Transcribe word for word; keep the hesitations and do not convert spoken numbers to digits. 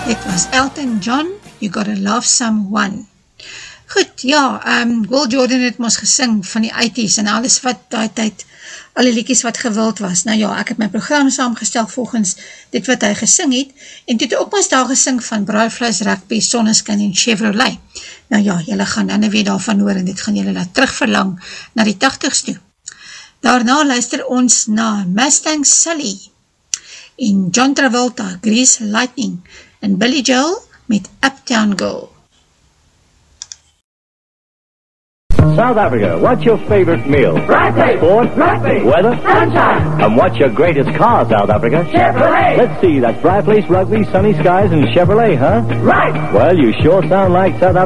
Dit was Elton John, You Gotta Love Someone. Goed, ja, um, Will Jordan het ons gesing van die eighties en alles wat die tyd, al die liedjies wat gewild was. Nou ja, ek het my program saamgestel volgens dit wat hy gesing het, en toe het ook ons daar gesing van Braaivleis, Rugby, Sonneskin en Chevrolet. Nou ja, jylle gaan dan weer daarvan hoor, en dit gaan jylle laat terugverlang na die tachtigs toe. Daarna luister ons na Mustang Sally, en John Travolta, Grease Lightning, en Billy Joel met Uptown Girl. South Africa, what's your favorite meal? Rugby. Sport? Rugby. Weather? Sunshine. And what's your greatest car, South Africa? Chevrolet. Let's see, that's Bright Place, Rugby, Sunny Skies, and Chevrolet, huh? Right. Well, you sure sound like South Africa.